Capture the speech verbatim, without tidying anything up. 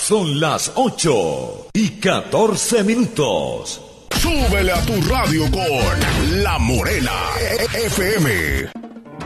Son las ocho y catorce minutos. Súbele a tu radio con La Morena F M.